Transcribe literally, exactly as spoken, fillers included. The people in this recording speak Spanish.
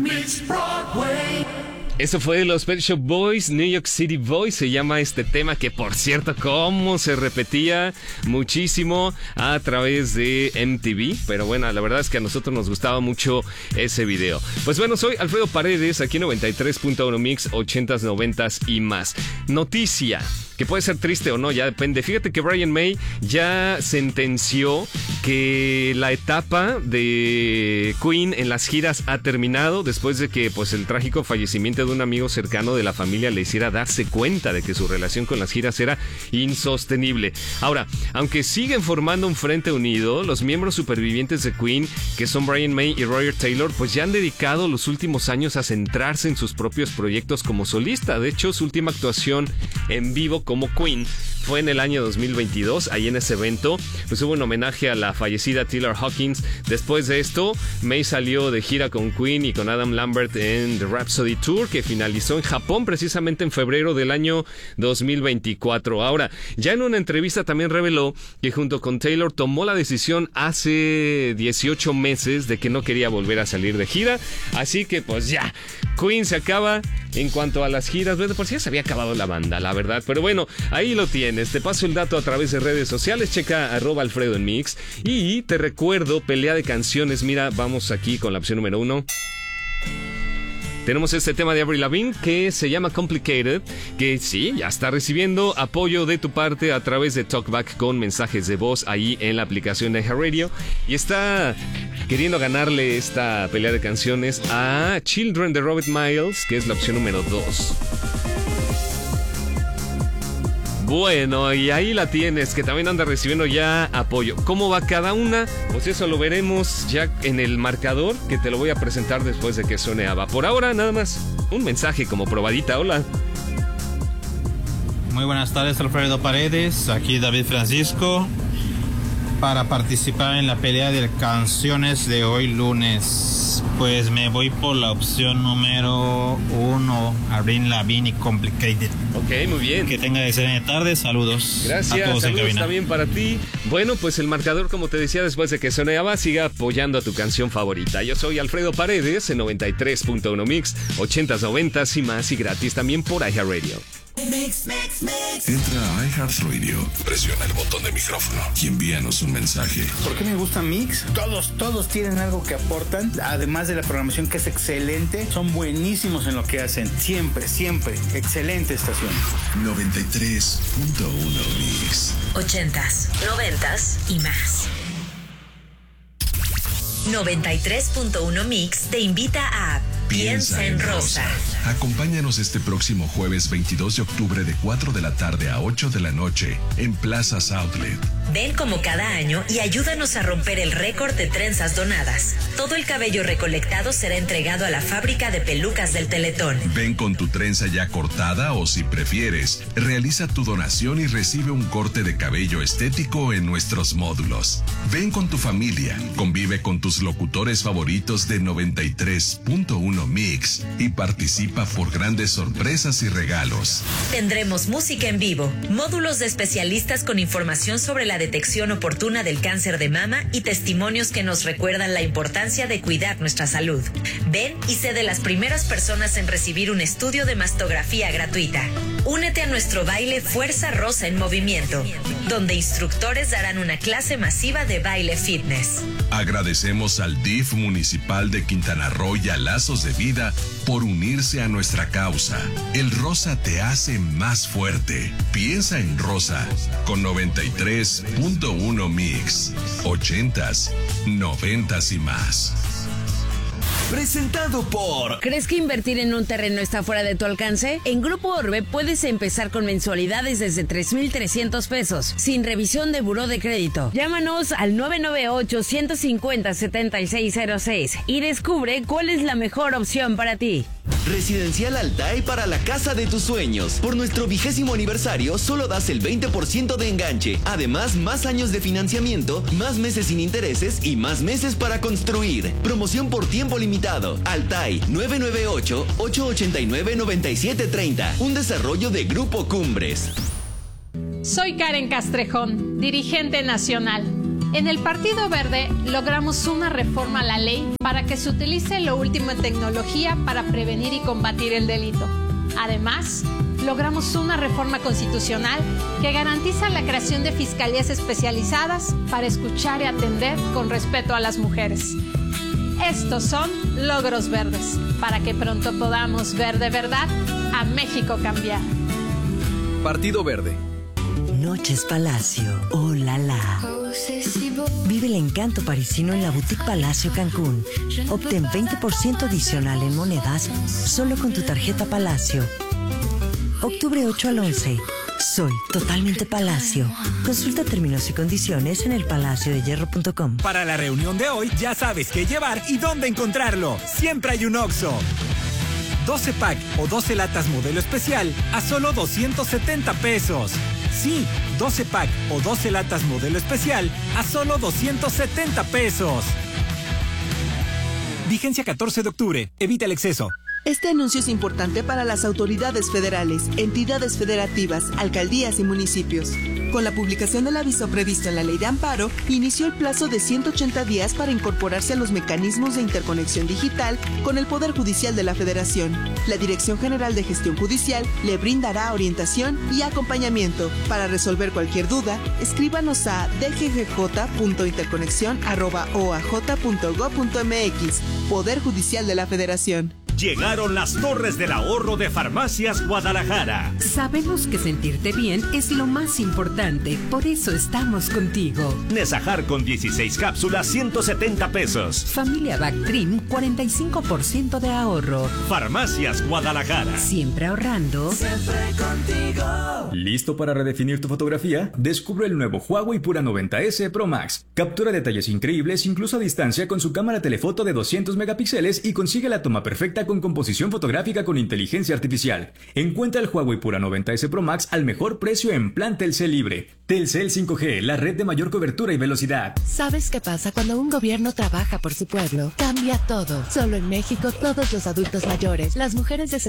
Mix Broadway. Eso fue los Pet Shop Boys, New York City Boys, se llama este tema que, por cierto, cómo se repetía muchísimo a través de M T V, pero bueno, la verdad es que a nosotros nos gustaba mucho ese video. Pues bueno, soy Alfredo Paredes, aquí en noventa y tres punto uno Mix, ochentas, noventas y más. Noticia, que puede ser triste o no, ya depende. Fíjate que Brian May ya sentenció que la etapa de Queen en las giras ha terminado después de que pues el trágico fallecimiento de un amigo cercano de la familia le hiciera darse cuenta de que su relación con las giras era insostenible. Ahora, aunque siguen formando un frente unido, los miembros supervivientes de Queen, que son Brian May y Roger Taylor, pues ya han dedicado los últimos años a centrarse en sus propios proyectos como solista. De hecho, su última actuación en vivo como Queen fue en el año dos mil veintidós. Ahí en ese evento pues hubo un homenaje a la fallecida Taylor Hawkins. Después de esto, May salió de gira con Queen y con Adam Lambert en The Rhapsody Tour, que finalizó en Japón precisamente en febrero del año dos mil veinticuatro. Ahora, ya en una entrevista también reveló que junto con Taylor tomó la decisión hace dieciocho meses de que no quería volver a salir de gira. Así que pues ya, Queen se acaba en cuanto a las giras. Bueno, por si ya se había acabado la banda, la verdad. Pero bueno, ahí lo tienes. Te paso el dato a través de redes sociales. Checa arroba Alfredo en Mix. Y te recuerdo, pelea de canciones. Mira, vamos aquí con la opción número uno. Tenemos este tema de Avril Lavigne que se llama Complicated, que sí, ya está recibiendo apoyo de tu parte a través de Talkback con mensajes de voz ahí en la aplicación de iHeartRadio, y está queriendo ganarle esta pelea de canciones a Children de Robert Miles, que es la opción número dos. Bueno, y ahí la tienes, que también anda recibiendo ya apoyo. ¿Cómo va cada una? Pues eso lo veremos ya en el marcador, que te lo voy a presentar después de que suene ABBA. Por ahora, nada más un mensaje como probadita. Hola. Muy buenas tardes, Alfredo Paredes. Aquí David Francisco para participar en la pelea de canciones de hoy lunes. Pues me voy por la opción número uno, Avril Lavigne y Complicated. Ok, muy bien. Que tenga excelente tarde, saludos. Gracias, a todos en saludos cabina. También para ti. Bueno, pues el marcador, como te decía, después de que soneaba, siga apoyando a tu canción favorita. Yo soy Alfredo Paredes en noventa y tres punto uno Mix, ochentas, noventas y más, y gratis también por iHeartRadio. Mix, mix, mix. Entra a iHeartRadio, presiona el botón de micrófono y envíanos un mensaje. ¿Por qué me gusta Mix? Todos, todos tienen algo que aportan, además de la programación que es excelente. Son buenísimos en lo que hacen, siempre, siempre. Excelente estación. noventa y tres punto uno Mix. Ochentas, noventas y más. noventa y tres punto uno Mix te invita a Piensa en Rosa. Acompáñanos este próximo jueves veintidós de octubre de cuatro de la tarde a ocho de la noche en Plazas Outlet. Ven como cada año y ayúdanos a romper el récord de trenzas donadas. Todo el cabello recolectado será entregado a la fábrica de pelucas del Teletón. Ven con tu trenza ya cortada o, si prefieres, realiza tu donación y recibe un corte de cabello estético en nuestros módulos. Ven con tu familia, convive con tus locutores favoritos de noventa y tres punto uno Mix y participa por grandes sorpresas y regalos. Tendremos música en vivo, módulos de especialistas con información sobre la detección oportuna del cáncer de mama y testimonios que nos recuerdan la importancia de cuidar nuestra salud. Ven y sé de las primeras personas en recibir un estudio de mastografía gratuita. Únete a nuestro baile Fuerza Rosa en Movimiento, donde instructores darán una clase masiva de baile fitness. Agradecemos al D I F municipal de Quintana Roo y a Lazos de Vida por unirse a nuestra causa. El rosa te hace más fuerte. Piensa en Rosa con noventa y tres punto uno Mix. Ochentas, noventas y más. Presentado por... ¿Crees que invertir en un terreno está fuera de tu alcance? En Grupo Orbe puedes empezar con mensualidades desde tres mil trescientos pesos, sin revisión de buró de crédito. Llámanos al nueve nueve ocho, uno cinco cero, siete seis cero seis y descubre cuál es la mejor opción para ti. Residencial Altai para la casa de tus sueños. Por nuestro vigésimo aniversario, solo das el veinte por ciento de enganche. Además, más años de financiamiento, más meses sin intereses y más meses para construir. Promoción por tiempo limitado. Altai, nueve nueve ocho, ocho ocho nueve, nueve siete tres cero. Un desarrollo de Grupo Cumbres. Soy Karen Castrejón, dirigente nacional. En el Partido Verde logramos una reforma a la ley para que se utilice lo último en tecnología para prevenir y combatir el delito. Además, logramos una reforma constitucional que garantiza la creación de fiscalías especializadas para escuchar y atender con respeto a las mujeres. Estos son logros verdes, para que pronto podamos ver de verdad a México cambiar. Partido Verde. Noches Palacio, oh la la. Vive el encanto parisino en la Boutique Palacio Cancún. Obtén veinte por ciento adicional en monedas solo con tu tarjeta Palacio. Octubre ocho al once. Soy totalmente Palacio. Consulta términos y condiciones en el palacio de hierro punto com. Para la reunión de hoy ya sabes qué llevar y dónde encontrarlo. Siempre hay un Oxxo. doce pack o doce latas modelo especial a solo doscientos setenta pesos. Sí, doce pack o doce latas modelo especial a solo doscientos setenta pesos. Vigencia catorce de octubre. Evita el exceso. Este anuncio es importante para las autoridades federales, entidades federativas, alcaldías y municipios. Con la publicación del aviso previsto en la Ley de Amparo, inició el plazo de ciento ochenta días para incorporarse a los mecanismos de interconexión digital con el Poder Judicial de la Federación. La Dirección General de Gestión Judicial le brindará orientación y acompañamiento. Para resolver cualquier duda, escríbanos a d g g j punto interconexión arroba o a j punto gob punto m x. Poder Judicial de la Federación. Llegaron las Torres del Ahorro de Farmacias Guadalajara. Sabemos que sentirte bien es lo más importante, por eso estamos contigo. Nesajar con dieciséis cápsulas, ciento setenta pesos. Familia Bactrim, cuarenta y cinco por ciento de ahorro. Farmacias Guadalajara. Siempre ahorrando. Siempre contigo. ¿Listo para redefinir tu fotografía? Descubre el nuevo Huawei Pura noventa ese Pro Max. Captura detalles increíbles incluso a distancia con su cámara telefoto de doscientos megapíxeles y consigue la toma perfecta con composición fotográfica con inteligencia artificial. Encuentra el Huawei Pura noventa ese Pro Max al mejor precio en plan Telcel Libre. Telcel cinco G, la red de mayor cobertura y velocidad. ¿Sabes qué pasa cuando un gobierno trabaja por su pueblo? Cambia todo. Solo en México, todos los adultos mayores, las mujeres de